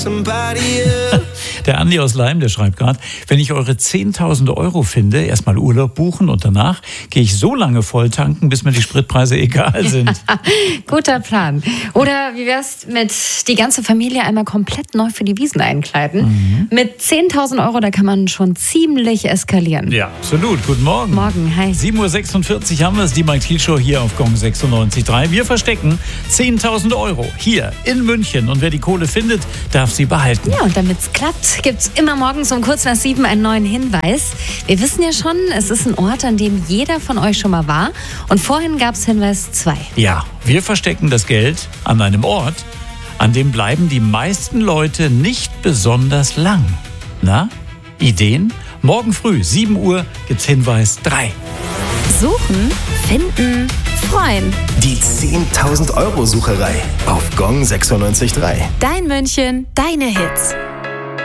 Der Andi aus Leim, der schreibt gerade, wenn ich eure 10.000 € finde, erstmal Urlaub buchen und danach gehe ich so lange voll tanken, bis mir die Spritpreise egal sind. Guter Plan. Oder wie wär's mit die ganze Familie einmal komplett neu für die Wiesn einkleiden? Mit 10.000 €, da kann man schon ziemlich eskalieren. Ja, absolut. Guten Morgen. Morgen, hi. 7:46 Uhr haben wir es, die Mike Thiel Show hier auf Gong 96.3. Wir verstecken 10.000 € hier in München und wer die Kohle findet, darf sie behalten. Ja, und damit's klappt, gibt's immer morgens um kurz nach 7 einen neuen Hinweis. Wir wissen ja schon, es ist ein Ort, an dem jeder von euch schon mal war. Und vorhin gab's Hinweis 2. Ja, wir verstecken das Geld an einem Ort, an dem bleiben die meisten Leute nicht besonders lang. Na, Ideen? Morgen früh, 7 Uhr, gibt's Hinweis 3. Suchen, finden, freuen. Die 10.000 € Sucherei auf Gong 96.3. Dein München, deine Hits.